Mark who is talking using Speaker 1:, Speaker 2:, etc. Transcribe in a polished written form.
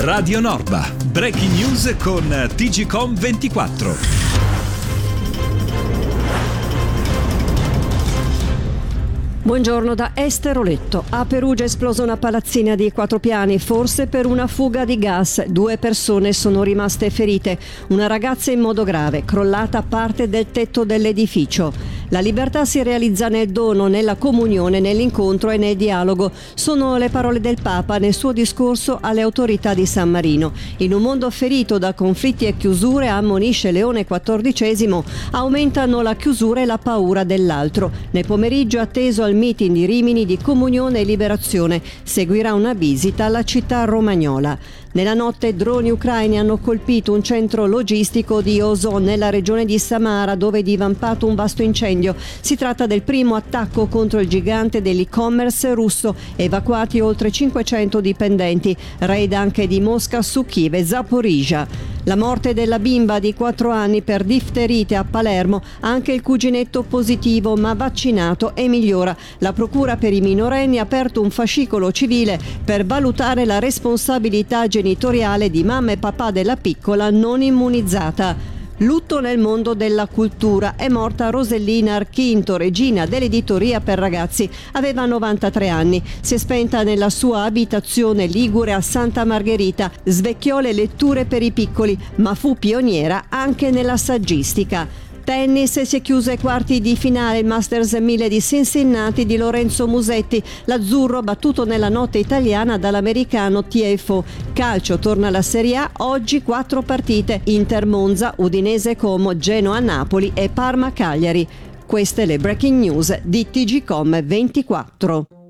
Speaker 1: Radio Norba, breaking news con TGcom 24.
Speaker 2: Buongiorno da Estero Letto. A Perugia è esplosa una palazzina di 4 piani, forse per una fuga di gas. 2 persone sono rimaste ferite. Una ragazza in modo grave, crollata parte del tetto dell'edificio. La libertà si realizza nel dono, nella comunione, nell'incontro e nel dialogo. Sono le parole del Papa nel suo discorso alle autorità di San Marino. In un mondo ferito da conflitti e chiusure, ammonisce Leone XIV, aumentano la chiusura e la paura dell'altro. Nel pomeriggio atteso al meeting di Rimini di Comunione e Liberazione seguirà una visita alla città romagnola. Nella notte droni ucraini hanno colpito un centro logistico di Ozon nella regione di Samara, dove è divampato un vasto incendio. Si tratta del primo attacco contro il gigante dell'e-commerce russo, evacuati oltre 500 dipendenti. Raid anche di Mosca su Kiev e Zaporizhzhia. La morte della bimba di 4 anni per difterite a Palermo, anche il cuginetto positivo ma vaccinato e migliora. La procura per i minorenni ha aperto un fascicolo civile per valutare la responsabilità genitoriale di mamma e papà della piccola non immunizzata. Lutto nel mondo della cultura. È morta Rosellina Archinto, regina dell'editoria per ragazzi. Aveva 93 anni. Si è spenta nella sua abitazione ligure a Santa Margherita. Svecchiò le letture per i piccoli, ma fu pioniera anche nella saggistica. Tennis, si è chiuso ai quarti di finale il Masters 1000 di Cincinnati di Lorenzo Musetti. L'azzurro battuto nella notte italiana dall'americano Tiafoe. Calcio, torna alla Serie A, oggi 4 partite: Inter Monza, Udinese Como, Genoa Napoli e Parma Cagliari. Queste le breaking news di TGcom 24.